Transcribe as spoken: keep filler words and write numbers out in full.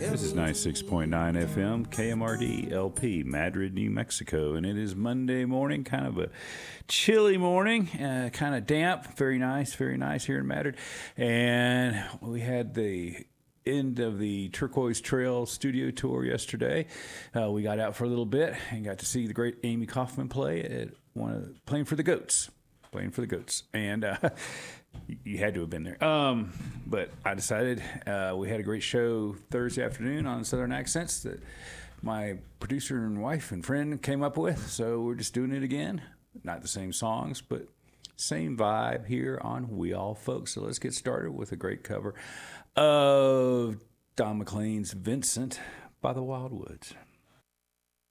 This is ninety-six point nine F M, K M R D L P, Madrid, New Mexico, and it is Monday morning, kind of a chilly morning, uh, kind of damp, very nice, very nice here in Madrid, and we had the end of the Turquoise Trail studio tour yesterday. Uh, we got out for a little bit and got to see the great Amy Kaufman play at one of, playing for the Goats, playing for the Goats, and uh, you had to have been there. Um, but I decided uh, we had a great show Thursday afternoon on Southern Accents that my producer and wife and friend came up with. So we're just doing it again. Not the same songs, but same vibe here on We All Folks. So let's get started with a great cover of Don McLean's Vincent by the Wildwoods.